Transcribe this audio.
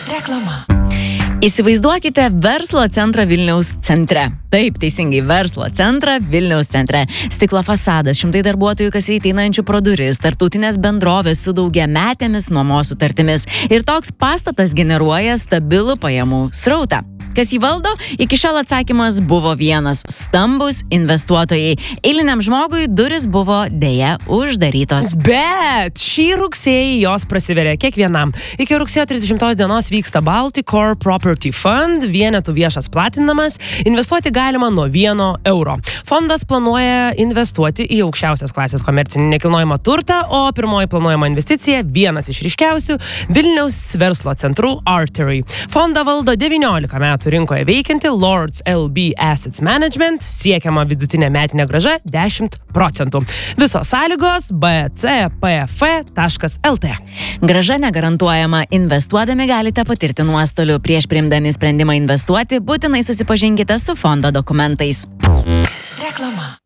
Reklama. Įsivaizduokite verslo centrą Vilniaus centre. Taip, teisingai, verslo centrą Vilniaus centre. Stiklo fasadas, šimtai darbuotojų kas ryte einančių pro duris, tarptautinės bendrovės su daugiametėmis nuomos sutartimis. Ir toks pastatas generuoja stabilų pajamų srautą. Kas jį valdo? Iki šiol atsakymas buvo vienas – stambus investuotojai. Eiliniam žmogui duris buvo dėja uždarytos. Bet šį rugsėjį jos prasiveria kiekvienam. Iki rugsėjo 30 dienos vyksta Baltic Core Property Fund, vienetų viešas platinamas, investuoti galima nuo 1 euro. Fondas planuoja investuoti į aukščiausios klasės komercinį nekilnojamą turtą, o pirmoji planuojama investicija – vienas iš ryškiausių Vilniaus verslo centrų Artery. Fondą valdo 19 metų rinkoje veikianti Lords LB Assets Management, siekiama vidutinė metinė grąža 10%. Visos sąlygos bcpf.lt. Grąža negarantuojama. Investuodami galite patirti nuostolių. Prieš priimdami sprendimą investuoti, būtinai susipažinkite su fondo dokumentais. Reklama.